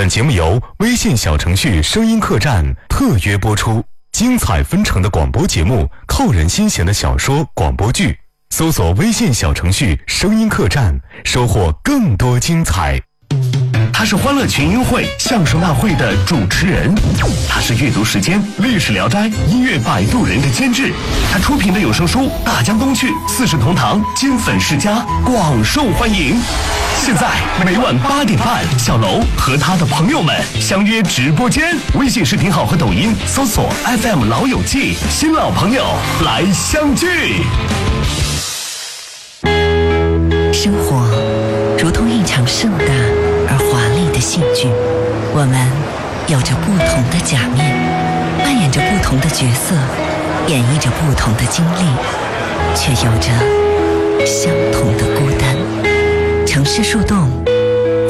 本节目由微信小程序声音客栈特约播出，精彩纷呈的广播节目，扣人心弦的小说广播剧，搜索微信小程序声音客栈，收获更多精彩。 他是欢乐群英会相声大会的主持人，他是阅读时间历史聊斋音乐摆渡人的监制，他出品的有声书《大江东去》《四世同堂》金粉世家广受欢迎。现在每晚8点半，小楼和他的朋友们相约直播间，微信视频号和抖音搜索 FM 老友记，新老朋友来相聚。 生活如同一场盛大而华丽的戏剧，我们有着不同的假面，扮演着不同的角色，演绎着不同的经历，却有着相同的孤单。城市树洞